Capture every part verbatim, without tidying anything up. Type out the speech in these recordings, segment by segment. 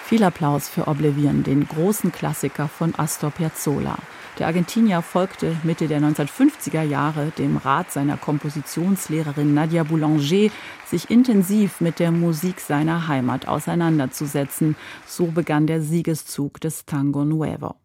Viel Applaus für Oblivion, den großen Klassiker von Astor Piazzolla. Der Argentinier folgte Mitte der neunzehnhundertfünfziger Jahre dem Rat seiner Kompositionslehrerin Nadia Boulanger, sich intensiv mit der Musik seiner Heimat auseinanderzusetzen. So begann der Siegeszug des Tango Nuevo.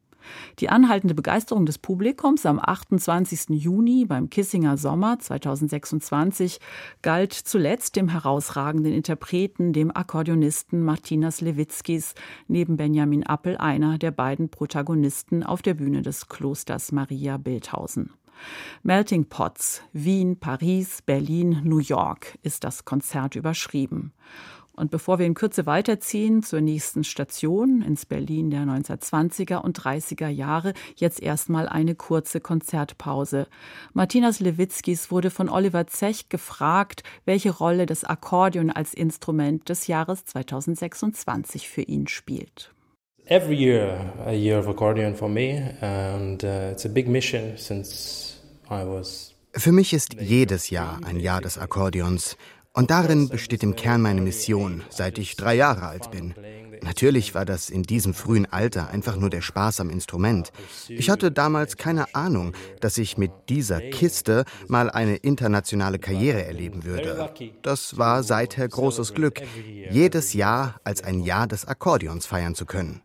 Die anhaltende Begeisterung des Publikums am achtundzwanzigsten Juni beim Kissinger Sommer zweitausendsechsundzwanzig galt zuletzt dem herausragenden Interpreten, dem Akkordeonisten Martinas Lewitzkis, neben Benjamin Appel einer der beiden Protagonisten auf der Bühne des Klosters Maria Bilthausen. Melting Pots, Wien, Paris, Berlin, New York ist das Konzert überschrieben. Und bevor wir in Kürze weiterziehen zur nächsten Station ins Berlin der neunzehnhundertzwanziger und dreißiger Jahre, jetzt erstmal eine kurze Konzertpause. Martinas Lewitzkis wurde von Oliver Zech gefragt, welche Rolle das Akkordeon als Instrument des Jahres zweitausendsechsundzwanzig für ihn spielt. Every year a year of accordion for me and uh, it's a big mission since I was. Für mich ist jedes Jahr ein Jahr des Akkordeons. Und darin besteht im Kern meine Mission, seit ich drei Jahre alt bin. Natürlich war das in diesem frühen Alter einfach nur der Spaß am Instrument. Ich hatte damals keine Ahnung, dass ich mit dieser Kiste mal eine internationale Karriere erleben würde. Das war seither großes Glück, jedes Jahr als ein Jahr des Akkordeons feiern zu können.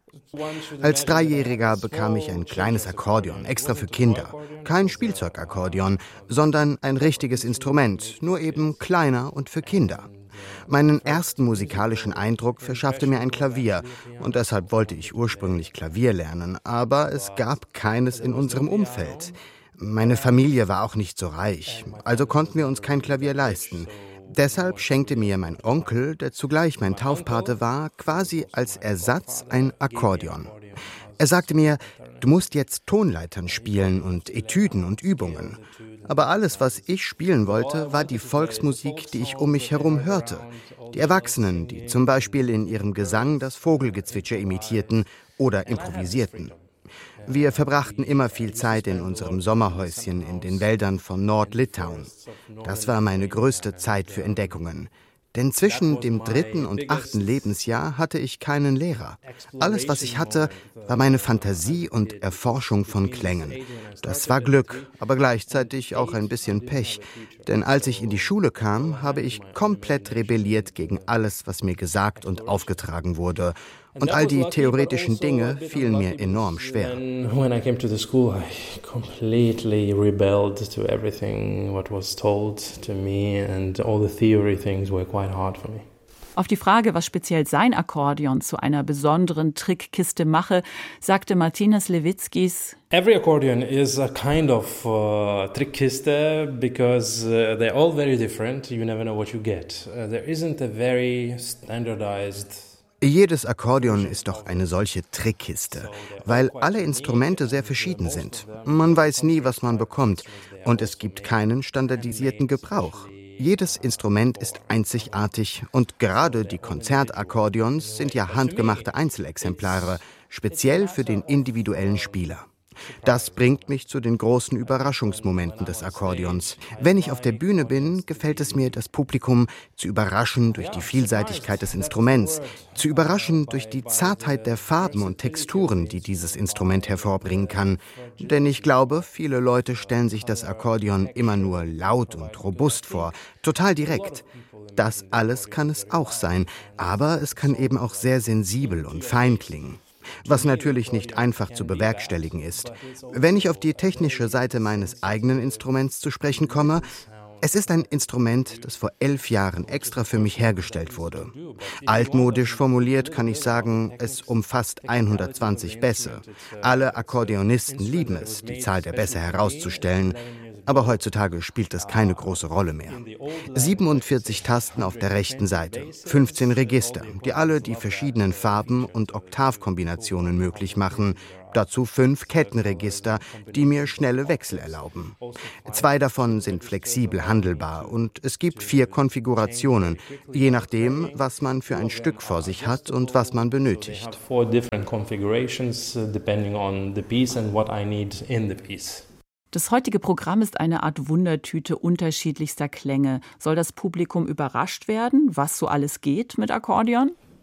Als Dreijähriger bekam ich ein kleines Akkordeon, extra für Kinder. Kein Spielzeugakkordeon, sondern ein richtiges Instrument, nur eben kleiner und für Kinder. Meinen ersten musikalischen Eindruck verschaffte mir ein Klavier und deshalb wollte ich ursprünglich Klavier lernen, aber es gab keines in unserem Umfeld. Meine Familie war auch nicht so reich, also konnten wir uns kein Klavier leisten. Deshalb schenkte mir mein Onkel, der zugleich mein Taufpate war, quasi als Ersatz ein Akkordeon. Er sagte mir, du musst jetzt Tonleitern spielen und Etüden und Übungen. Aber alles, was ich spielen wollte, war die Volksmusik, die ich um mich herum hörte. Die Erwachsenen, die zum Beispiel in ihrem Gesang das Vogelgezwitscher imitierten oder improvisierten. Wir verbrachten immer viel Zeit in unserem Sommerhäuschen in den Wäldern von Nord-Litauen. Das war meine größte Zeit für Entdeckungen. Denn zwischen dem dritten und achten Lebensjahr hatte ich keinen Lehrer. Alles, was ich hatte, war meine Fantasie und Erforschung von Klängen. Das war Glück, aber gleichzeitig auch ein bisschen Pech. Denn als ich in die Schule kam, habe ich komplett rebelliert gegen alles, was mir gesagt und aufgetragen wurde. Und all die theoretischen Dinge fielen mir enorm schwer. When I came to the school, I completely rebelled to everything what was told to me and all the theory things were quite hard for me. Auf die Frage, was speziell sein Akkordeon zu einer besonderen Trickkiste mache, sagte Martinas Lewitzkis: Every accordion is a kind of uh, Trickkiste because uh, they're all very different. You never know what you get. Uh, there isn't a very standardized. Jedes Akkordeon ist doch eine solche Trickkiste, weil alle Instrumente sehr verschieden sind. Man weiß nie, was man bekommt, und es gibt keinen standardisierten Gebrauch. Jedes Instrument ist einzigartig und gerade die Konzertakkordeons sind ja handgemachte Einzelexemplare, speziell für den individuellen Spieler. Das bringt mich zu den großen Überraschungsmomenten des Akkordeons. Wenn ich auf der Bühne bin, gefällt es mir, das Publikum zu überraschen durch die Vielseitigkeit des Instruments, zu überraschen durch die Zartheit der Farben und Texturen, die dieses Instrument hervorbringen kann. Denn ich glaube, viele Leute stellen sich das Akkordeon immer nur laut und robust vor, total direkt. Das alles kann es auch sein, aber es kann eben auch sehr sensibel und fein klingen. Was natürlich nicht einfach zu bewerkstelligen ist. Wenn ich auf die technische Seite meines eigenen Instruments zu sprechen komme, es ist ein Instrument, das vor elf Jahren extra für mich hergestellt wurde. Altmodisch formuliert kann ich sagen, es umfasst hundertzwanzig Bässe. Alle Akkordeonisten lieben es, die Zahl der Bässe herauszustellen. Aber heutzutage spielt das keine große Rolle mehr. siebenundvierzig Tasten auf der rechten Seite, fünfzehn Register, die alle die verschiedenen Farben und Oktavkombinationen möglich machen. Dazu fünf Kettenregister, die mir schnelle Wechsel erlauben. Zwei davon sind flexibel handelbar und es gibt vier Konfigurationen, je nachdem, was man für ein Stück vor sich hat und was man benötigt. Four different configurations depending on the piece and what I need in the piece. Das heutige Programm ist eine Art Wundertüte unterschiedlichster Klänge. Soll das Publikum überrascht werden, was so alles geht mit Akkordeon?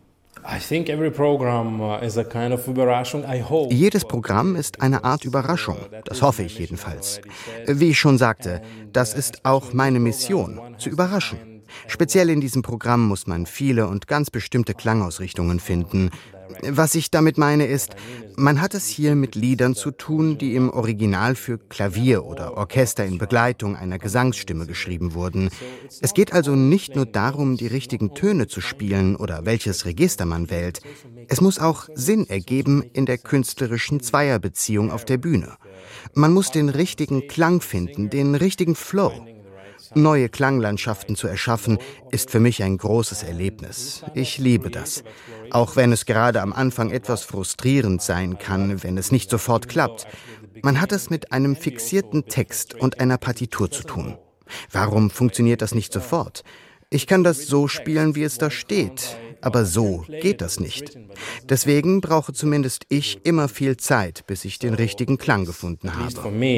Jedes Programm ist eine Art Überraschung, das hoffe ich jedenfalls. Wie ich schon sagte, das ist auch meine Mission, zu überraschen. Speziell in diesem Programm muss man viele und ganz bestimmte Klangausrichtungen finden. Was ich damit meine ist, man hat es hier mit Liedern zu tun, die im Original für Klavier oder Orchester in Begleitung einer Gesangsstimme geschrieben wurden. Es geht also nicht nur darum, die richtigen Töne zu spielen oder welches Register man wählt. Es muss auch Sinn ergeben in der künstlerischen Zweierbeziehung auf der Bühne. Man muss den richtigen Klang finden, den richtigen Flow. Neue Klanglandschaften zu erschaffen, ist für mich ein großes Erlebnis. Ich liebe das. Auch wenn es gerade am Anfang etwas frustrierend sein kann, wenn es nicht sofort klappt. Man hat es mit einem fixierten Text und einer Partitur zu tun. Warum funktioniert das nicht sofort? Ich kann das so spielen, wie es da steht, aber so geht das nicht. Deswegen brauche zumindest ich immer viel Zeit, bis ich den richtigen Klang gefunden habe.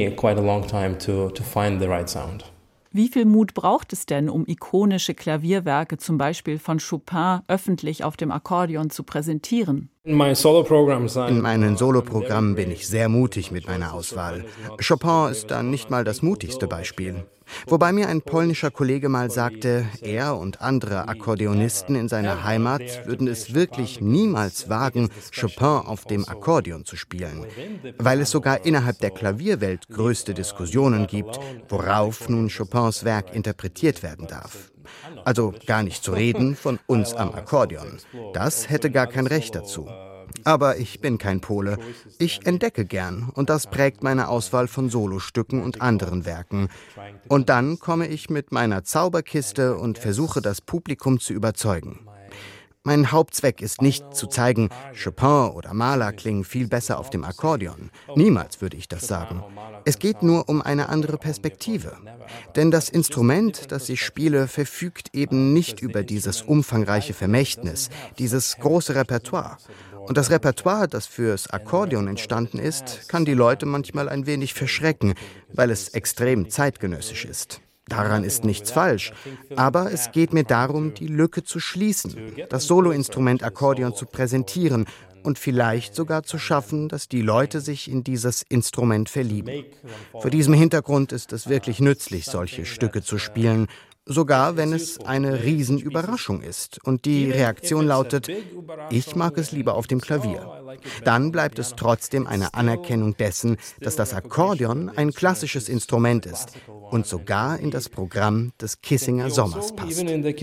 Wie viel Mut braucht es denn, um ikonische Klavierwerke, zum Beispiel von Chopin, öffentlich auf dem Akkordeon zu präsentieren? In meinen Soloprogrammen bin ich sehr mutig mit meiner Auswahl. Chopin ist dann nicht mal das mutigste Beispiel. Wobei mir ein polnischer Kollege mal sagte, er und andere Akkordeonisten in seiner Heimat würden es wirklich niemals wagen, Chopin auf dem Akkordeon zu spielen. Weil es sogar innerhalb der Klavierwelt größte Diskussionen gibt, worauf nun Chopins Werk interpretiert werden darf. Also gar nicht zu reden von uns am Akkordeon. Das hätte gar kein Recht dazu. Aber ich bin kein Pole. Ich entdecke gern und das prägt meine Auswahl von Solostücken und anderen Werken. Und dann komme ich mit meiner Zauberkiste und versuche das Publikum zu überzeugen. Mein Hauptzweck ist nicht zu zeigen, Chopin oder Mahler klingen viel besser auf dem Akkordeon. Niemals würde ich das sagen. Es geht nur um eine andere Perspektive. Denn das Instrument, das ich spiele, verfügt eben nicht über dieses umfangreiche Vermächtnis, dieses große Repertoire. Und das Repertoire, das fürs Akkordeon entstanden ist, kann die Leute manchmal ein wenig verschrecken, weil es extrem zeitgenössisch ist. Daran ist nichts falsch, aber es geht mir darum, die Lücke zu schließen, das Soloinstrument Akkordeon zu präsentieren und vielleicht sogar zu schaffen, dass die Leute sich in dieses Instrument verlieben. Vor diesem Hintergrund ist es wirklich nützlich, solche Stücke zu spielen, sogar wenn es eine Riesenüberraschung ist und die Reaktion lautet, ich mag es lieber auf dem Klavier. Dann bleibt es trotzdem eine Anerkennung dessen, dass das Akkordeon ein klassisches Instrument ist und sogar in das Programm des Kissinger Sommers passt.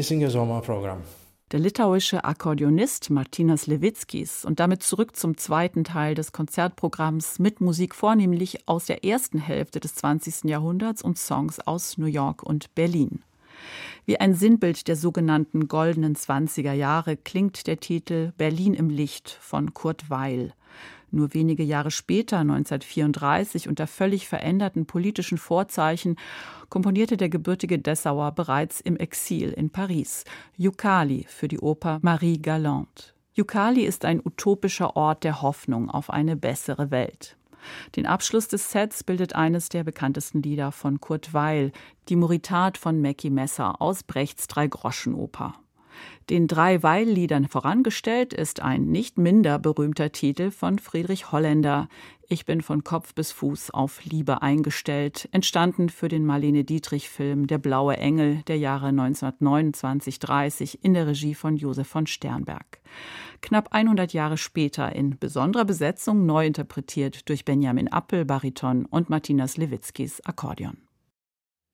Der litauische Akkordeonist Martynas Levickis und damit zurück zum zweiten Teil des Konzertprogramms mit Musik vornehmlich aus der ersten Hälfte des zwanzigsten Jahrhunderts und Songs aus New York und Berlin. Wie ein Sinnbild der sogenannten goldenen zwanziger Jahre klingt der Titel Berlin im Licht von Kurt Weill. Nur wenige Jahre später, neunzehnhundertvierunddreißig, unter völlig veränderten politischen Vorzeichen, komponierte der gebürtige Dessauer bereits im Exil in Paris Youkali für die Oper Marie Galante. Youkali ist ein utopischer Ort der Hoffnung auf eine bessere Welt. Den Abschluss des Sets bildet eines der bekanntesten Lieder von Kurt Weill, die Moritat von Mackie Messer aus Brechts Drei-Groschen-Oper. Den drei Weill-Liedern vorangestellt ist ein nicht minder berühmter Titel von Friedrich Holländer, Ich bin von Kopf bis Fuß auf Liebe eingestellt, entstanden für den Marlene-Dietrich-Film Der blaue Engel der Jahre neunzehnhundertneunundzwanzig dreißig in der Regie von Josef von Sternberg. Knapp hundert Jahre später in besonderer Besetzung neu interpretiert durch Benjamin Appel, Bariton und Martynas Levickis, Akkordeon.